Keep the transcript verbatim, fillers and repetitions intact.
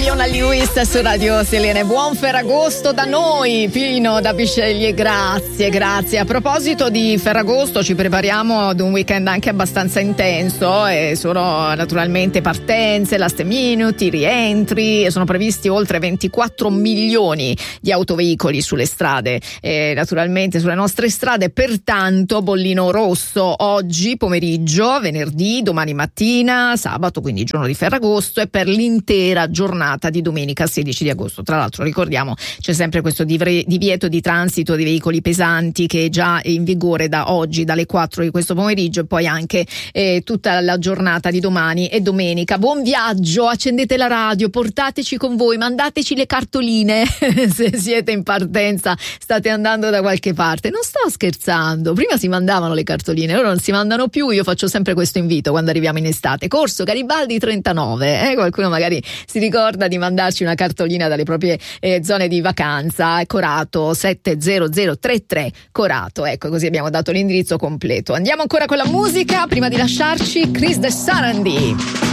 Leona Lewis su Radio Selene. Buon Ferragosto da noi, Pino da Bisceglie, grazie, grazie. A proposito di Ferragosto, ci prepariamo ad un weekend anche abbastanza intenso e sono naturalmente partenze, last minute, rientri, e sono previsti oltre ventiquattro milioni di autoveicoli sulle strade, e naturalmente sulle nostre strade, pertanto bollino rosso oggi pomeriggio, venerdì, domani mattina, sabato, quindi giorno di Ferragosto, e per l'intera giornata di domenica sedici di agosto. Tra l'altro ricordiamo c'è sempre questo divre- divieto di transito di veicoli pesanti che è già in vigore da oggi, dalle quattro di questo pomeriggio, e poi anche eh, tutta la giornata di domani e domenica. Buon viaggio, accendete la radio, portateci con voi, mandateci le cartoline se siete in partenza, state andando da qualche parte. Non sto scherzando, prima si mandavano le cartoline, ora non si mandano più. Io faccio sempre questo invito quando arriviamo in estate: Corso Garibaldi trentanove, eh? Qualcuno magari si ricorda di mandarci una cartolina dalle proprie eh, zone di vacanza. Corato sette zero zero tre tre Corato, ecco, così abbiamo dato l'indirizzo completo. Andiamo ancora con la musica prima di lasciarci. Chris De Sarandi.